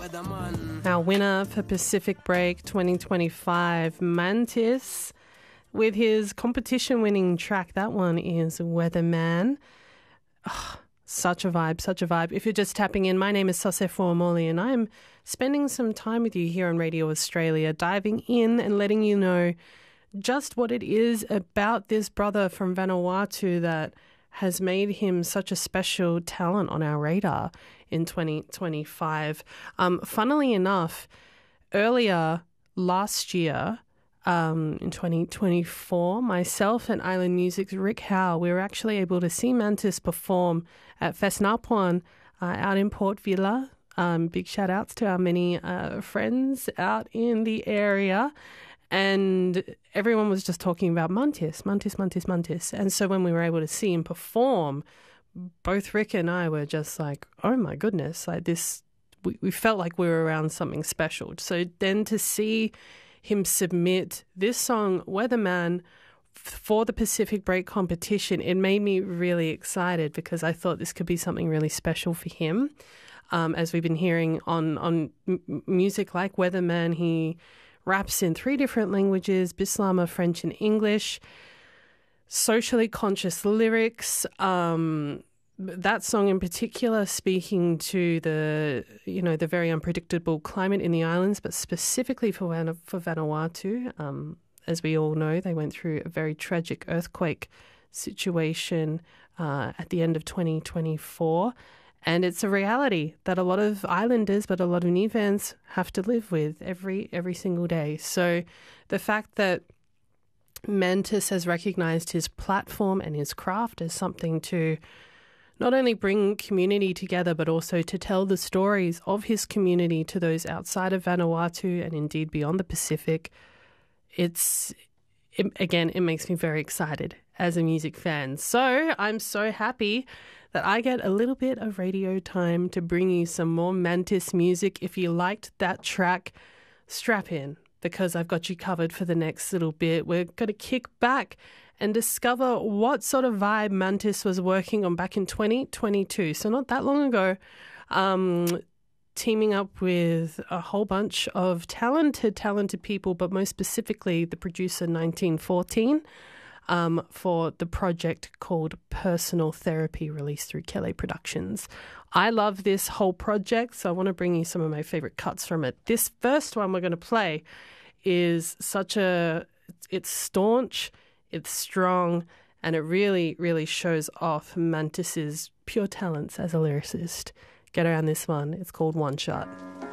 Our winner for Pacific Break 2025, Mantis, with his competition-winning track. That one is Weatherman. Oh, such a vibe, such a vibe. If you're just tapping in, my name is Sosefo Omoli, and I'm spending some time with you here on Radio Australia, diving in and letting you know just what it is about this brother from Vanuatu that has made him such a special talent on our radar in 2025. Funnily enough, earlier last year, in 2024, myself and Island Music's Rick Howe, we were actually able to see Mantis perform at Fest Napuan out in Port Vila. Big shout outs to our many friends out in the area. And everyone was just talking about Mantis. And so when we were able to see him perform, both Rick and I were just like, oh my goodness, like this, we felt like we were around something special. So then to see him submit this song, Weatherman, for the Pacific Break competition, it made me really excited because I thought this could be something really special for him. As we've been hearing on music like Weatherman, he raps in 3 different languages, Bislama, French and English, socially conscious lyrics. That song in particular speaking to the very unpredictable climate in the islands, but specifically for Vanuatu. As we all know, they went through a very tragic earthquake situation at the end of 2024. And it's a reality that a lot of islanders, but a lot of Nivans have to live with every single day. So the fact that Mantis has recognised his platform and his craft as something to not only bring community together, but also to tell the stories of his community to those outside of Vanuatu and indeed beyond the Pacific, it makes me very excited as a music fan. So I'm so happy that I get a little bit of radio time to bring you some more Mantis music. If you liked that track, strap in because I've got you covered for the next little bit. We're going to kick back and discover what sort of vibe Mantis was working on back in 2022. So not that long ago, teaming up with a whole bunch of talented people, but most specifically the producer 1914, for the project called Personal Therapy, released through Kelly Productions. I love this whole project, so I want to bring you some of my favorite cuts from it. This first one we're going to play is it's staunch, it's strong, and it really, really shows off Mantis's pure talents as a lyricist. Get around this one. It's called One Shot.